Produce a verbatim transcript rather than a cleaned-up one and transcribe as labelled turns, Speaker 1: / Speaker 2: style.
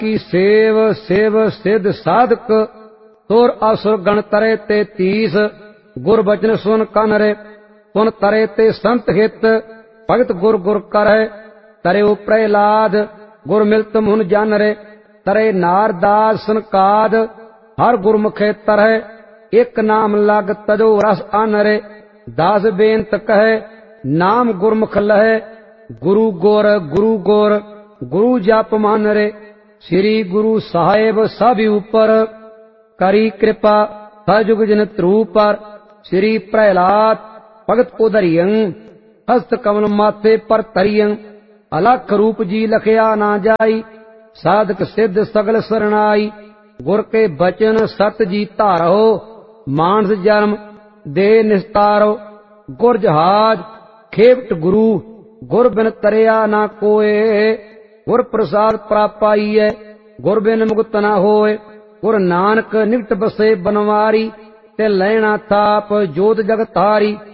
Speaker 1: की save save सिद्ध साधक तुर असुर गण तरे ते तीस गुर बचन सुन कन रे सुन तरे ते संत हित भगत गुर गुर करे तरे प्रहलाद गुर मिलत मुन जन रे तरे नारदास सनकाद हर गुरमुखे तरह एक नाम लग तजो रस अन रे दास बेनत कहे नाम गुरमुख लहे गुरु गोर गुरु गोर गुरु जप मान रे श्री गुरु साहेब सब ऊपर करी कृपा सजुग जन ध्रुव पर श्री प्रहलाद भगत उदरियं हस्त कमल माथे पर तरियं अलख रूप जी लखया ना जाई साधक सिद्ध सगल सरनाई गुर के बचन सत जी धारो मानस जन्म दे निस्तारो गुर जहाज खेवट गुरु गुर बिन तरिया ना कोय गुर प्रसाद प्रापाई है गुर बिन मुक्त ना होए गुर नानक निकट बसे बनवारी ते लैना थाप जोत जग तारी